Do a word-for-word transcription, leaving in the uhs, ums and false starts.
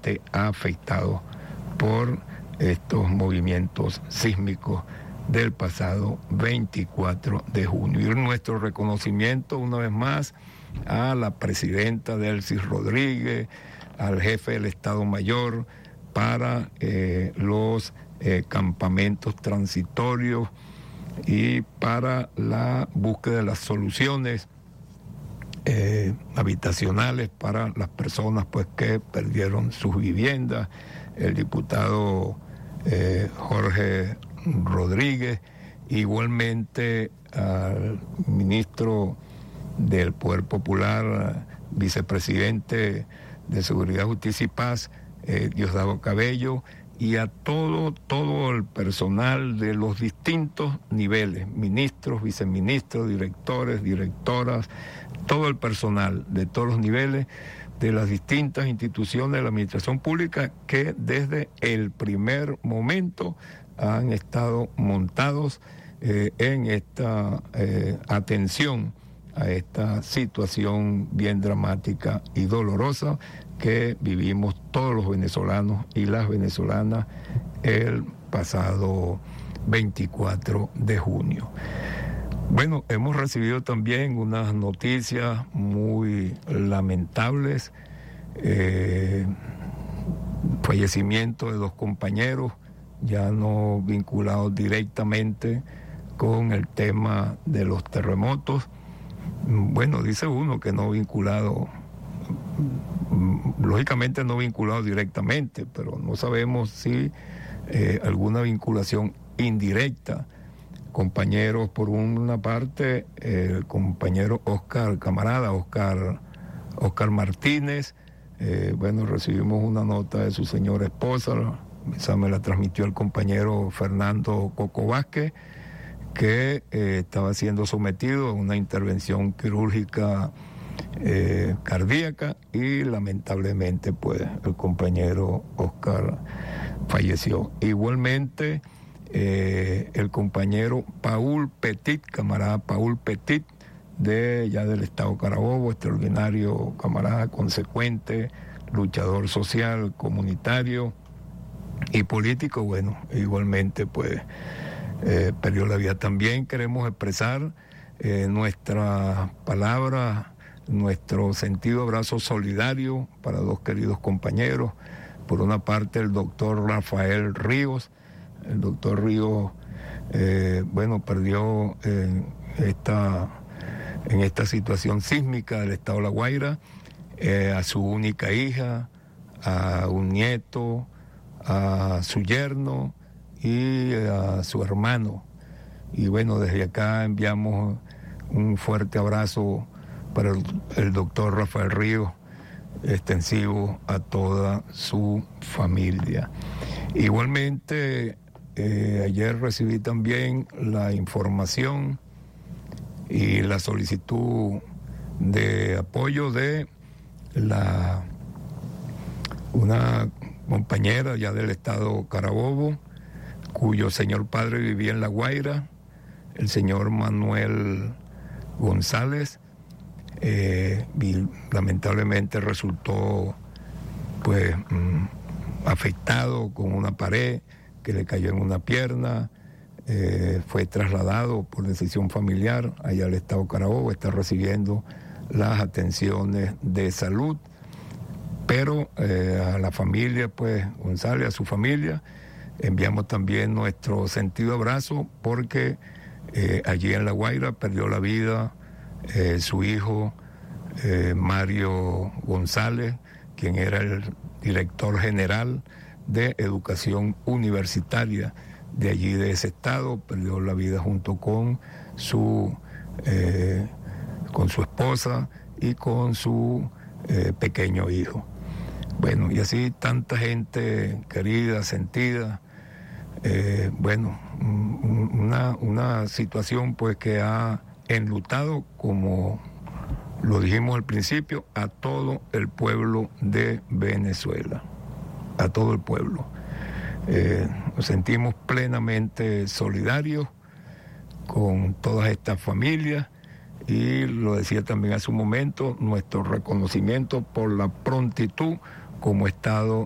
gravemente afectados por estos movimientos sísmicos del pasado veinticuatro de junio. Y nuestro reconocimiento una vez más a la presidenta Delcy Rodríguez, al jefe del Estado Mayor para eh, los eh, campamentos transitorios y para la búsqueda de las soluciones eh, habitacionales para las personas pues que perdieron sus viviendas. El diputado eh, Jorge Rodríguez, igualmente al ministro del Poder Popular, vicepresidente de Seguridad, Justicia y Paz, eh, Diosdado Cabello, y a todo, todo el personal de los distintos niveles, ministros, viceministros, directores, directoras, todo el personal de todos los niveles de las distintas instituciones de la administración pública que desde el primer momento han estado montados eh, en esta eh, atención a esta situación bien dramática y dolorosa que vivimos todos los venezolanos y las venezolanas el pasado veinticuatro de junio. Bueno, hemos recibido también unas noticias muy lamentables, eh, fallecimiento de dos compañeros, ya no vinculados directamente con el tema de los terremotos. Bueno, dice uno que no vinculado, lógicamente no vinculado directamente, pero no sabemos si eh, alguna vinculación indirecta. Compañeros, por una parte, el compañero Oscar Camarada, Oscar, Oscar Martínez, eh, bueno, recibimos una nota de su señora esposa, esa me la transmitió el compañero Fernando Coco Vázquez, que eh, estaba siendo sometido a una intervención quirúrgica eh, cardíaca y lamentablemente pues el compañero Oscar falleció. Igualmente eh, el compañero Paul Petit, camarada Paul Petit, de ya del Estado Carabobo, extraordinario camarada, consecuente, luchador social, comunitario y político, bueno, igualmente pues Eh, perdió la vida. También queremos expresar eh, nuestra palabra, nuestro sentido abrazo solidario para dos queridos compañeros. Por una parte, el doctor Rafael Ríos. El doctor Ríos, eh, bueno, perdió en esta, en esta situación sísmica del estado de La Guaira eh, a su única hija, a un nieto, a su yerno y a su hermano. Y bueno, desde acá enviamos un fuerte abrazo para el, el doctor Rafael Ríos, extensivo a toda su familia. Igualmente, eh, ayer recibí también la información y la solicitud de apoyo de la una compañera ya del estado Carabobo, cuyo señor padre vivía en La Guaira, el señor Manuel González, eh, y lamentablemente resultó pues mm, afectado con una pared que le cayó en una pierna, eh, fue trasladado por decisión familiar allá al estado Carabobo, está recibiendo las atenciones de salud, pero eh, a la familia pues González, a su familia, enviamos también nuestro sentido abrazo porque eh, allí en La Guaira perdió la vida eh, su hijo eh, Mario González, quien era el director general de educación universitaria de allí, de ese estado. Perdió la vida junto con su, eh, con su esposa y con su eh, pequeño hijo. Bueno, y así tanta gente querida, sentida. Eh, bueno, una, una situación pues que ha enlutado, como lo dijimos al principio, a todo el pueblo de Venezuela, a todo el pueblo. Eh, nos sentimos plenamente solidarios con todas estas familias y lo decía también hace un momento, nuestro reconocimiento por la prontitud como Estado